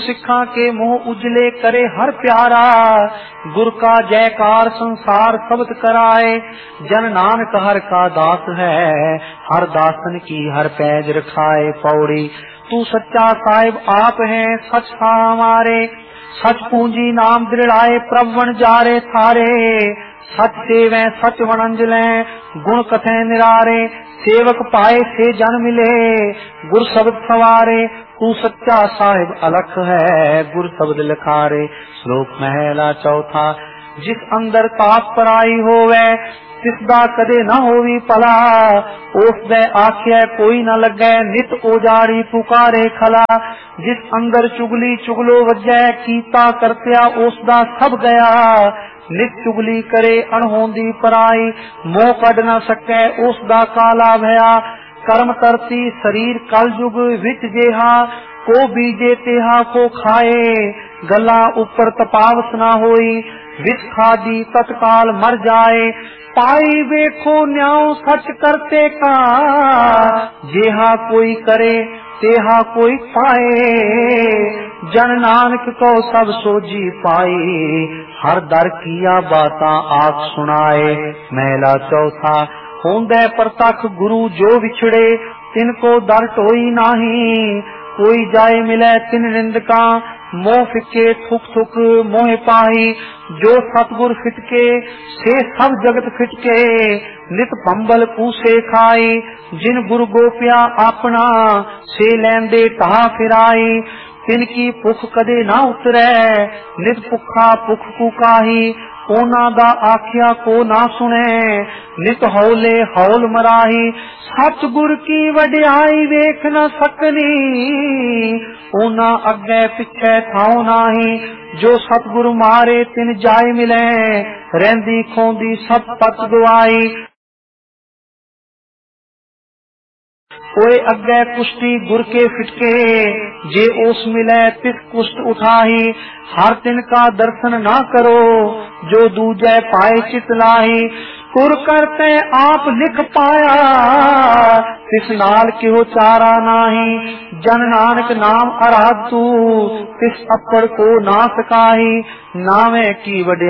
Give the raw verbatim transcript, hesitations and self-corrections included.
सिखा के मुँह उजले करे हर प्यारा, गुर का जयकार संसार शब्द कराए। जन नानक हर का दास है, हर दासन की हर पैज रखाए। पौड़ी तू सच्चा साहिब आप है सच हमारे, सच पूंजी नाम दृढ़ाए प्रवण जारे थारे। सच सेवै सच वणंजलै गुण कथै निरारे, सेवक पाए से जन मिले गुर शब्द सवारे। तू सच्चा साहिब अलख है गुर शब्द लिखारे। श्लोक महला चौथा। जिस अंदर ताप पराई होवे, तिसदा कदे न होवी भला। उस दे आख्या कोई न लगे, नित ओजाड़ी पुकारे खला। जिस अंदर चुगली चुगलो वजै, कीता करत्या उसदा सब गया। नित चुगली करे अणहोंदी पराई, मोह कढ न सकै उसदा काला भया। कर्म तरती शरीर कल जुग विच जेहा, को बीजे तेहा को खाए। गला ऊपर तपावस न होई, विच खादी तत्काल मर जाए। पाई वेखो न्याओ सच करते का, जेहा कोई करे तेहा कोई पाए। जन नानक को सब सोजी पाई, हर दर किया बातां आख सुनाए। महला चौथा। होंदे परतख गुरु जो विछड़े, तिनको दर टोई नाही। कोई जाए मिले तिन निंदका, मोह फिके थुक थुक मोह पाही। जो सतगुर फिटके से सब जगत फिटके, नित पंबल पूसे खाई। जिन गुरु गोपिया अपना, से लैंदे ढा फिराई। तिनकी भुख कदे ना उतरे, नित भुखा भुख कुकाही। ओना दा आख्या को ना सुने, नित हौले हौल मराही। सतगुर की वड्याई वेख न सकनी, ओना अगे पिछे थाओ नाही। जो सतगुरु मारे तिन जाय मिले, रहंदी खोंदी सब पत गवाई। ओए अगे कुश्ती गुर के फिटके, जे ओस मिले तिस कुष्ट उठाही। हर दिन का दर्शन ना करो, जो दूजे पाए चितलाही। कुर करते आप लिख पाया, तिस नाल क्यों चारा नाही। जन नानक नाम अराधू, तिस अपर को ना सकाही। नावे की वड्याई